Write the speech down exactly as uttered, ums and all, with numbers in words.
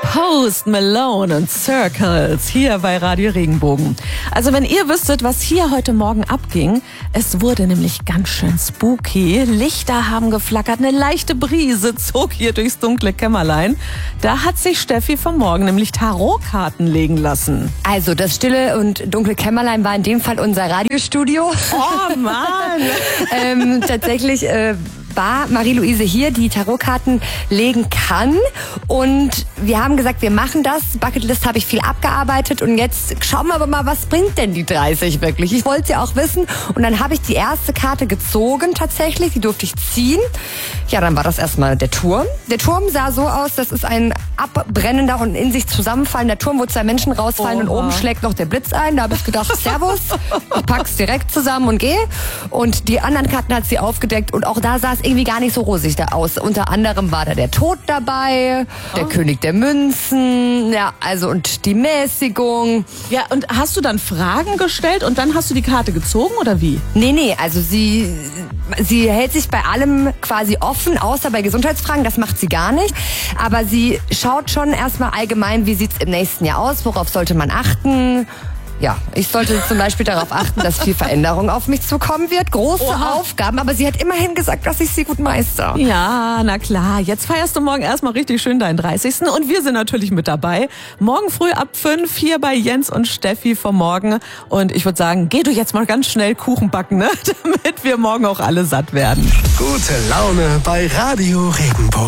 Post Malone und Circles hier bei Radio Regenbogen. Also wenn ihr wüsstet, was hier heute Morgen abging, es wurde nämlich ganz schön spooky. Lichter haben geflackert, eine leichte Brise zog hier durchs dunkle Kämmerlein. Da hat sich Steffi vom Morgen nämlich Tarotkarten legen lassen. Also das stille und dunkle Kämmerlein war in dem Fall unser Radiostudio. Oh Mann! ähm, tatsächlich äh, war Marie-Louise hier, die Tarotkarten legen kann. Und wir haben gesagt, wir machen das. Bucketlist habe ich viel abgearbeitet. Und jetzt schauen wir aber mal, was bringt denn die dreißig wirklich? Ich wollte es ja auch wissen. Und dann habe ich die erste Karte gezogen tatsächlich. Die durfte ich ziehen. Ja, dann war das erstmal der Turm. Der Turm sah so aus, das ist ein abbrennender und in sich zusammenfallender Turm, wo zwei Menschen rausfallen. Oha. Und oben schlägt noch der Blitz ein. Da habe ich gedacht, Servus, ich pack's direkt zusammen und gehe. Und die anderen Karten hat sie aufgedeckt. Und auch da sah es irgendwie gar nicht so rosig da aus. Unter anderem war da der Tod dabei, der oh. König der Münzen, ja, also und die Mäßigung. Ja, und hast du dann Fragen gestellt und dann hast du die Karte gezogen oder wie? Nee, nee, also sie, sie hält sich bei allem quasi offen, außer bei Gesundheitsfragen, das macht sie gar nicht. Aber sie schaut schon erstmal allgemein, wie sieht's im nächsten Jahr aus, worauf sollte man achten. Ja, ich sollte zum Beispiel darauf achten, dass viel Veränderung auf mich zukommen wird. Große Oha. Aufgaben, aber sie hat immerhin gesagt, dass ich sie gut meister. Ja, na klar. Jetzt feierst du morgen erstmal richtig schön deinen dreißigsten Und wir sind natürlich mit dabei. Morgen früh ab fünf hier bei Jens und Steffi vom Morgen. Und ich würde sagen, geh du jetzt mal ganz schnell Kuchen backen, ne? Damit wir morgen auch alle satt werden. Gute Laune bei Radio Regenbogen.